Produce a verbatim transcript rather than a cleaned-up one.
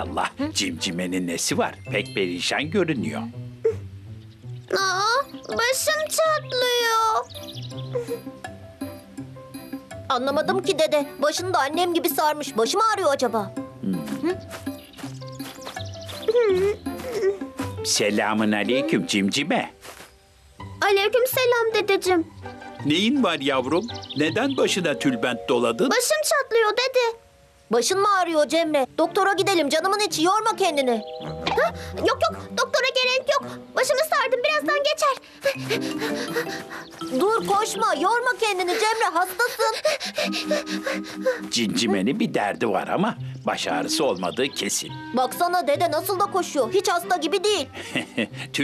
Allah, Cimcime'nin nesi var? Pek perişan görünüyor. Aa, başım çatlıyor. Anlamadım ki dede. Başını da annem gibi sarmış. Başım ağrıyor acaba? Selamün aleyküm Cimcime. Aleyküm selam dedeciğim. Neyin var yavrum? Neden başına tülbent doladın? Başım çatlıyor dede. Başın mı ağrıyor Cemre? Doktora gidelim, canımın içi, yorma kendini. Ha? Yok yok, doktora gerek yok. Başımı sardım, birazdan geçer. Dur koşma, yorma kendini Cemre, hastasın. Cimcime'nin bir derdi var ama baş ağrısı olmadığı kesin. Baksana dede nasıl da koşuyor, hiç hasta gibi değil.